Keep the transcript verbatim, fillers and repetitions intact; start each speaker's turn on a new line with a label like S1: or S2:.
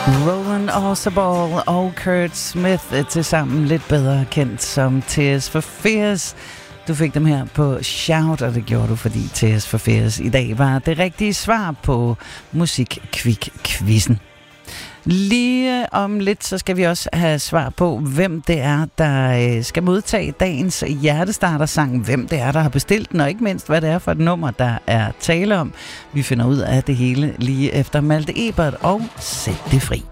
S1: Roland Orzabal og Kurt Smith er tilsammen lidt bedre kendt som Tears for Fears. Du fik dem her på Shout, og det gjorde du, fordi Tears for Fears i dag var det rigtige svar på Musikkvik-quizzen. Lige om lidt, så skal vi også have svar på, hvem det er, der skal modtage dagens hjertestartersang, hvem det er, der har bestilt den, og ikke mindst, hvad det er for et nummer, der er tale om. Vi finder ud af det hele lige efter Malte Ebert og Sæt det fri.